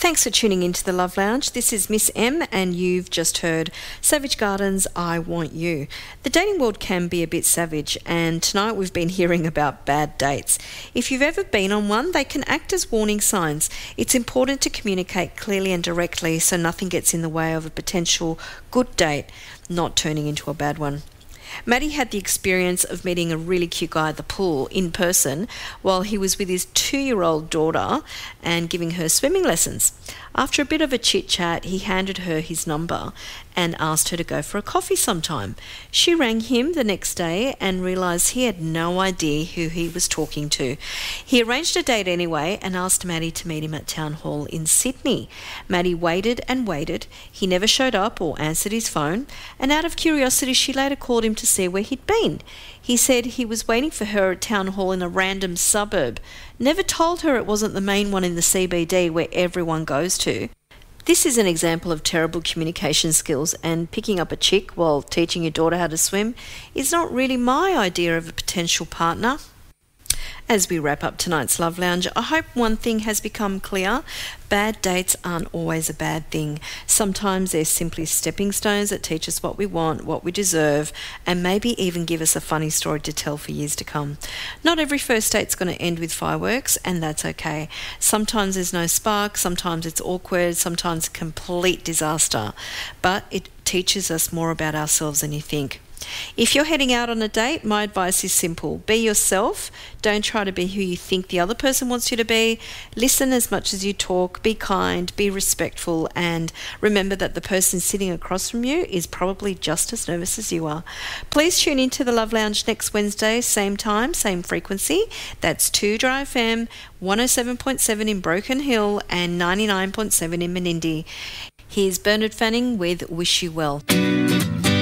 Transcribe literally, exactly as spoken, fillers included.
Thanks for tuning into the Love Lounge. This is Miss M and you've just heard Savage Gardens, I Want You. The dating world can be a bit savage and tonight we've been hearing about bad dates. If you've ever been on one, they can act as warning signs. It's important to communicate clearly and directly so nothing gets in the way of a potential good date not turning into a bad one. Maddie had the experience of meeting a really cute guy at the pool in person while he was with his two-year-old daughter and giving her swimming lessons. After a bit of a chit-chat, he handed her his number and asked her to go for a coffee sometime. She rang him the next day and realised he had no idea who he was talking to. He arranged a date anyway and asked Maddie to meet him at Town Hall in Sydney. Maddie waited and waited. He never showed up or answered his phone, and out of curiosity she later called him to see where he'd been. He said he was waiting for her at Town Hall in a random suburb. Never told her it wasn't the main one in the C B D where everyone goes to. This is an example of terrible communication skills, and picking up a chick while teaching your daughter how to swim is not really my idea of a potential partner. As we wrap up tonight's Love Lounge, I hope one thing has become clear. Bad dates aren't always a bad thing. Sometimes they're simply stepping stones that teach us what we want, what we deserve, and maybe even give us a funny story to tell for years to come. Not every first date's going to end with fireworks, and that's okay. Sometimes there's no spark, sometimes it's awkward, sometimes complete disaster. But it teaches us more about ourselves than you think. If you're heading out on a date, my advice is simple. Be yourself. Don't try to be who you think the other person wants you to be. Listen as much as you talk. Be kind, be respectful, and remember that the person sitting across from you is probably just as nervous as you are. Please tune into the Love Lounge next Wednesday, same time, same frequency. That's two Dry F M, one oh seven point seven in Broken Hill and ninety-nine point seven in Menindee. Here's Bernard Fanning with Wish You Well.